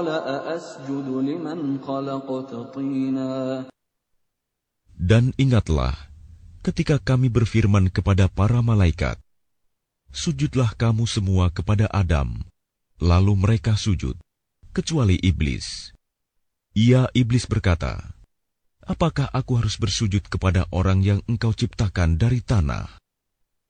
قال أأسجد لمن خلقت طينا. Dan ingatlah ketika kami berfirman kepada para malaikat, sujudlah kamu semua kepada Adam. Lalu mereka sujud, kecuali iblis. Ia iblis berkata, apakah aku harus bersujud kepada orang yang engkau ciptakan dari tanah?